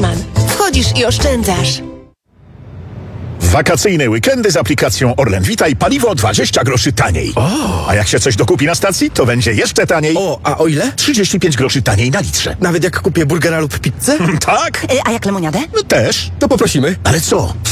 Rossmann. Wchodzisz i oszczędzasz. Wakacyjne weekendy z aplikacją Orlen Witaj paliwo 20 groszy taniej. A jak się coś dokupi na stacji, to będzie jeszcze taniej. A o ile? 35 groszy taniej na litrze. Nawet jak kupię burgera lub pizzę? Tak? A jak lemoniadę? No też. To poprosimy. Ale co?